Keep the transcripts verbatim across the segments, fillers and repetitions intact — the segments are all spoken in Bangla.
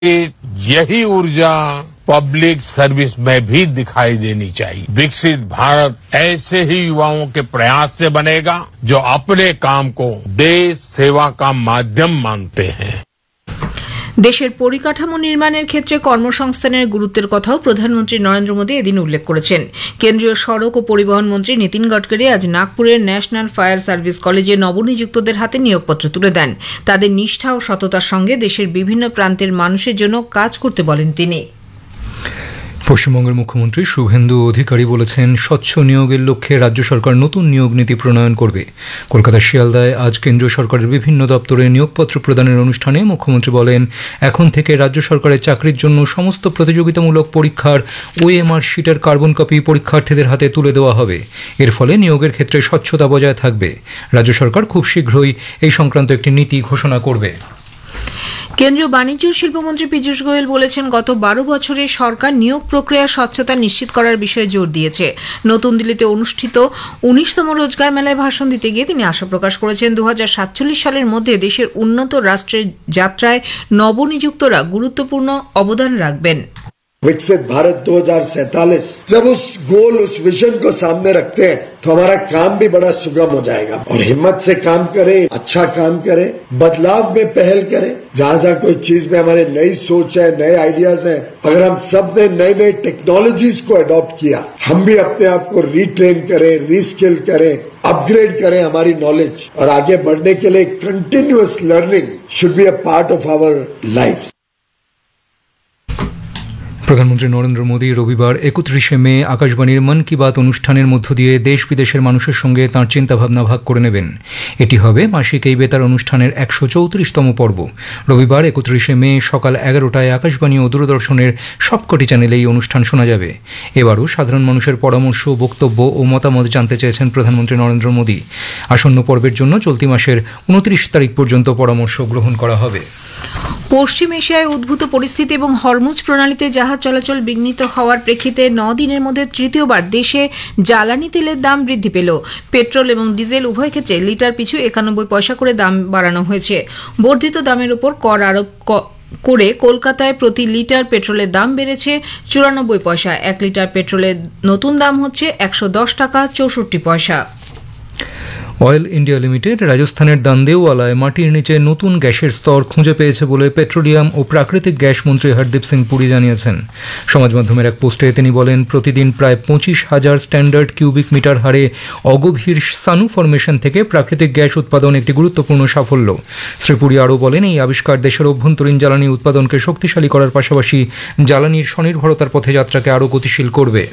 यही ऊर्जा पब्लिक सर्विस में भी दिखाई देनी चाहिए। विकसित भारत ऐसे ही युवाओं के प्रयास से बनेगा जो अपने काम को देश सेवा का माध्यम मानते हैं। দেশের পরিকাঠামো নির্মাণের ক্ষেত্রে কর্মসংস্থানের গুরুত্বের কথাও প্রধানমন্ত্রী নরেন্দ্র মোদী এদিন উল্লেখ করেছেন। কেন্দ্রীয় সড়ক ও পরিবহন মন্ত্রী নীতিন গডকরি আজ নাগপুরের ন্যাশনাল ফায়ার সার্ভিস কলেজে নবনিযুক্তদের হাতে নিয়োগপত্র তুলে দেন। তাদের নিষ্ঠা ও সততার সঙ্গে দেশের বিভিন্ন প্রান্তের মানুষের জন্য কাজ করতে বলেন তিনি। পশ্চিমবঙ্গের মুখ্যমন্ত্রী শুভেন্দু অধিকারী বলেছেন, স্বচ্ছ নিয়োগের লক্ষ্যে রাজ্য সরকার নতুন নিয়োগ নীতি প্রণয়ন করবে। কলকাতার শিয়ালদায় আজ কেন্দ্রীয় সরকারের বিভিন্ন দপ্তরে নিয়োগপত্র প্রদানের অনুষ্ঠানে মুখ্যমন্ত্রী বলেন, এখন থেকে রাজ্য সরকারের চাকরির জন্য সমস্ত প্রতিযোগিতামূলক পরীক্ষার ওএমআর শিটের কার্বন কপি পরীক্ষার্থীদের হাতে তুলে দেওয়া হবে। এর ফলে নিয়োগের ক্ষেত্রে স্বচ্ছতা বজায় থাকবে। রাজ্য সরকার খুব শীঘ্রই এই সংক্রান্ত একটি নীতি ঘোষণা করবে। কেন্দ্রীয় বাণিজ্য ও শিল্পমন্ত্রী পীযূষ গোয়েল বলেছেন, গত বারো বছরে সরকার নিয়োগ প্রক্রিয়ার স্বচ্ছতা নিশ্চিত করার বিষয়ে জোর দিয়েছে। নতুন দিল্লিতে অনুষ্ঠিত উনিশতম রোজগার মেলায় ভাষণ দিতে গিয়ে তিনি আশা প্রকাশ করেছেন, দু হাজার সাতচল্লিশ সালের মধ্যে দেশের উন্নত রাষ্ট্রের যাত্রায় নবনিযুক্তরা গুরুত্বপূর্ণ অবদান রাখবেন। विकसित भारत दो हजार सैतालीस जब उस गोल उस विजन को सामने रखते हैं तो हमारा काम भी बड़ा सुगम हो जाएगा और हिम्मत से काम करें, अच्छा काम करें, बदलाव में पहल करें। जहाँ जहाँ कोई चीज में हमारे नई सोच है, नए आइडियाज हैं, अगर हम सब ने नई नई टेक्नोलॉजीज को अडॉप्ट किया, हम भी अपने आप को रीट्रेन करें, रीस्किल करें, अपग्रेड करें हमारी नॉलेज, और आगे बढ़ने के लिए continuous learning should be a part of our life. প্রধানমন্ত্রী নরেন্দ্র মোদী রবিবার একত্রিশে মে আকাশবাণীর মন কি বাত অনুষ্ঠানের মধ্য দিয়ে দেশ বিদেশের মানুষের সঙ্গে তাঁর চিন্তাভাবনা ভাগ করে নেবেন। এটি হবে মাসিক এই বেতার অনুষ্ঠানের একশো চৌত্রিশতম পর্ব। রবিবার একত্রিশে মে সকাল এগারোটায় আকাশবাণী ও দূরদর্শনের সবকটি চ্যানেলে এই অনুষ্ঠান শোনা যাবে। এবারও সাধারণ মানুষের পরামর্শ, বক্তব্য ও মতামত জানতে চেয়েছেন প্রধানমন্ত্রী নরেন্দ্র মোদী। আসন্ন পর্বের জন্য চলতি মাসের উনত্রিশ তারিখ পর্যন্ত পরামর্শ গ্রহণ করা হবে। পশ্চিম এশিয়ায় উদ্ভূত পরিস্থিতি এবং হরমুজ প্রণালীতে জাহাজ চলাচল বিঘ্নিত হওয়ার প্রেক্ষিতে ন দিনের মধ্যে তৃতীয়বার দেশে জ্বালানি তেলের দাম বৃদ্ধি পেল। পেট্রোল এবং ডিজেল উভয় ক্ষেত্রে লিটার পিছু একানব্বই পয়সা করে দাম বাড়ানো হয়েছে। বর্ধিত দামের উপর কর আরোপ করে কলকাতায় প্রতি লিটার পেট্রোলের দাম বেড়েছে চুরানব্বই পয়সা। এক লিটার পেট্রোলের নতুন দাম হচ্ছে একশো দশ টাকা চৌষট্টি পয়সা। অয়েল ইন্ডিয়া লিমিটেড রাজস্থানের দান্দেওয়ালায় মাটির নিচে নতুন গ্যাসের স্তর খুঁজে পেয়েছে বলে পেট্রোলিয়াম ও প্রাকৃতিক গ্যাস মন্ত্রী হরদীপ সিং পুরী জানিয়েছেন। সমাজ মাধ্যমের এক পোস্টে তিনি বলেন, প্রতিদিন প্রায় পঁচিশ হাজার স্ট্যান্ডার্ড কিউবিক মিটার হারে অগভীর সানু ফরমেশন থেকে প্রাকৃতিক গ্যাস উৎপাদন একটি গুরুত্বপূর্ণ সাফল্য। শ্রী পুরী আরও বলেন, এই আবিষ্কার দেশের অভ্যন্তরীণ জ্বালানি উৎপাদনকে শক্তিশালী করার পাশাপাশি জ্বালানির স্বনির্ভরতার পথে যাত্রাকে আরও গতিশীল করবে।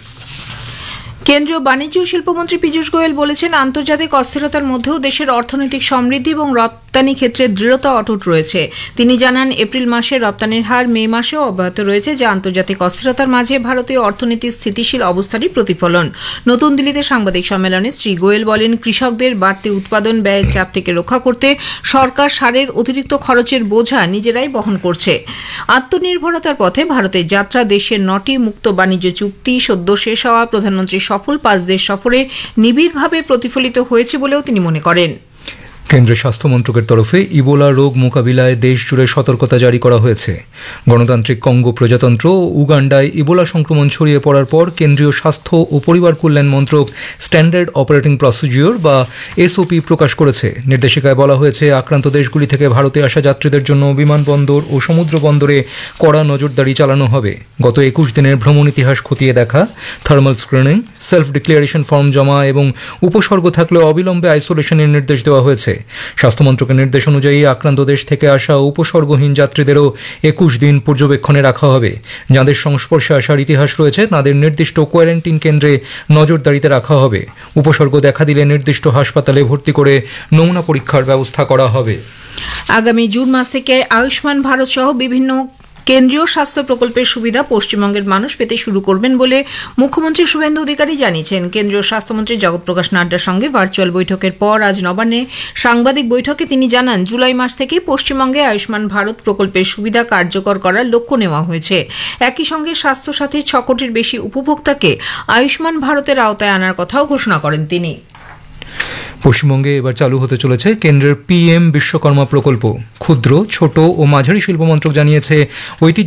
কেন্দ্রীয় বাণিজ্য ও শিল্পমন্ত্রী পীযূষ গোয়েল বলেছেন, আন্তর্জাতিক অস্থিরতার মধ্যেও দেশের অর্থনৈতিক সমৃদ্ধি এবং রপ্তানি ক্ষেত্রে দৃঢ়তা অটুট রয়েছে। তিনি জানান, এপ্রিল মাসে রপ্তানির হার মে মাসেও অব্যাহত রয়েছে, যা আন্তর্জাতিক অস্থিরতার মাঝে ভারতীয় অর্থনীতির স্থিতিশীল অবস্থারই প্রতিফলন। নতুন দিল্লিতে সাংবাদিক সম্মেলনে শ্রী গোয়েল বলেন, কৃষকদের বাড়তি উৎপাদন ব্যয়ের চাপ থেকে রক্ষা করতে সরকার সারের অতিরিক্ত খরচের বোঝা নিজেরাই বহন করছে। আত্মনির্ভরতার পথে ভারতের যাত্রা দেশের নটি মুক্ত বাণিজ্য চুক্তি সদ্য শেষ হওয়া প্রধানমন্ত্রী সফল পাঁচ দেশ সফরে নিবিড়ভাবে প্রতিফলিত হয়েছে বলেও তিনি মনে করেন। কেন্দ্রীয় স্বাস্থ্য মন্ত্রকের তরফে ইবোলা রোগ মোকাবিলায় দেশ জুড়ে সতর্কতা জারি করা হয়েছে। গণতান্ত্রিক কঙ্গো প্রজাতন্ত্র ও উগান্ডায় ইবোলা সংক্রমণ ছড়িয়ে পড়ার পর কেন্দ্রীয় স্বাস্থ্য ও পরিবার কল্যাণ মন্ত্রক স্ট্যান্ডার্ড অপারেটিং প্রসিডিওর বা এসওপি প্রকাশ করেছে। নির্দেশিকায় বলা হয়েছে, আক্রান্ত দেশগুলি থেকে ভারতে আসা যাত্রীদের জন্য বিমানবন্দর ও সমুদ্র বন্দরে কড়া নজরদারি চালানো হবে। গত একুশ দিনের ভ্রমণ ইতিহাস খতিয়ে দেখা, thermal screening, self declaration form জমা এবং উপসর্গ থাকলে অবিলম্বে আইসোলেশনের নির্দেশ দেওয়া হয়েছে। স্বাস্থ্য মন্ত্রকের নির্দেশ অনুযায়ী আক্রান্ত দেশ থেকে আসা উপসর্গহীন যাত্রীদেরও একুশ দিন পর্যবেক্ষণে রাখা হবে। যাদের সংস্পর্শে আসার ইতিহাস রয়েছে তাদের নির্দিষ্ট কোয়ারেন্টিন কেন্দ্রে নজরদারিতে রাখা হবে। উপসর্গ দেখা দিলে নির্দিষ্ট হাসপাতালে ভর্তি করে নমুনা পরীক্ষার ব্যবস্থা করা হবে। আগামী জুন মাস থেকে আয়ুষ্মান ভারত সহ বিভিন্ন কেন্দ্রীয় স্বাস্থ্য প্রকল্পের সুবিধা পশ্চিমবঙ্গের মানুষ পেতে শুরু করবেন বলে মুখ্যমন্ত্রী শুভেন্দু অধিকারী জানিয়েছেন। কেন্দ্রীয় স্বাস্থ্যমন্ত্রী জগৎ প্রকাশ নাড্ডার সঙ্গে ভার্চুয়াল বৈঠকের পর আজ নবান্নে সাংবাদিক বৈঠকে তিনি জানান, জুলাই মাস থেকে পশ্চিমবঙ্গে আয়ুষ্মান ভারত প্রকল্পের সুবিধা কার্যকর করার লক্ষ্য নেওয়া হয়েছে। একই সঙ্গে স্বাস্থ্যসাথীর ছ কোটির বেশি উপভোক্তাকে আয়ুষ্মান ভারতের আওতায় আনার কথাও ঘোষণা করেন তিনি। পশ্চিমবঙ্গে এবার চালু হতে চলেছে কেন্দ্রের পিএম বিশ্বকর্মা প্রকল্প। ক্ষুদ্র, ছোট ও মাঝারি শিল্প মন্ত্রক জানিয়েছে ঐতিহ্য